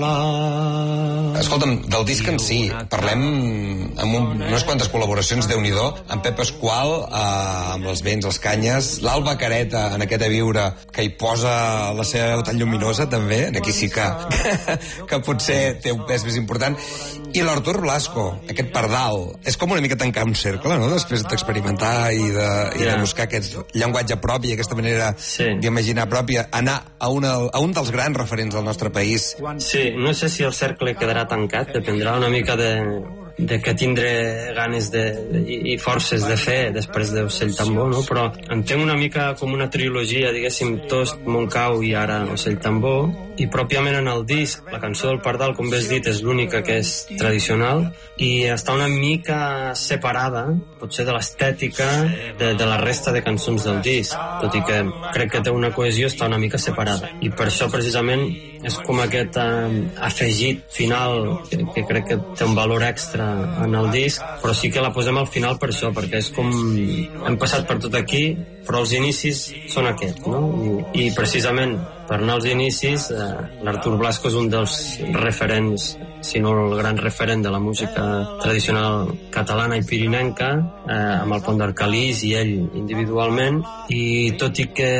Escolta'm, del disc en si, parlem amb unes quantes col·laboracions, Déu-n'hi-do, amb Pep Pasqual, amb els Vents, els Canyes, l'Alba Careta, en aquest A viure, que hi posa la seva veu tan lluminosa, també, aquí sí que potser té un pes més important, i l'Artur Blasco, aquest pardal. És com una mica tancar un cercle, no?, després d'experimentar i de buscar aquest llenguatge propi, aquesta manera d'imaginar pròpia, anar a un dels grans referents del nostre país. Sí, no sé si el cercle quedarà tancat, dependrà una mica de que tindré ganes i forces de fer després d'Ocell Tambor, no? Però entenc una mica com una trilogia, diguéssim, Tost, Montcau i ara Ocell Tambor, i pròpiament en el disc, la cançó del Pardal, com bé has dit, és l'única que és tradicional i està una mica separada, potser de l'estètica de la resta de cançons del disc, tot i que crec que té una cohesió, està una mica separada. I per això, precisament, és com aquest afegit final que crec que té un valor extra en el disc, però sí que la posem al final per això, perquè és com hem passat per tot aquí, però els inicis són aquests, no? I precisament per anar als inicis, l'Artur Blasco és un dels referents, si no el gran referent de la música tradicional catalana i pirinenca, amb el Pont d'Arcalís i ell individualment, i tot i que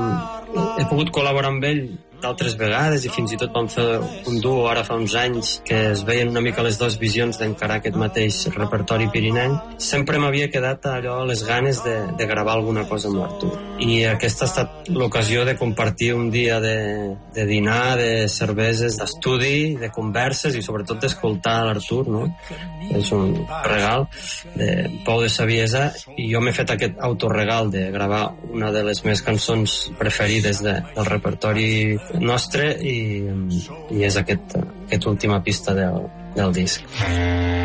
he pogut col·laborar amb ell d'altres vegades i fins i tot vam fer un duo ara fa uns anys que es veien una mica les dues visions d'encarar aquest mateix repertori pirinenc, sempre m'havia quedat allò les ganes de gravar alguna cosa amb l'Artur, i aquesta ha estat l'ocasió de compartir un dia de dinar, de cerveses, d'estudi, de converses i sobretot d'escoltar l'Artur, no? És un regal de Pau de Saviesa, i jo m'he fet aquest autoregal de gravar una de les meves cançons preferides del repertori nostre, i és aquesta última pista del disc.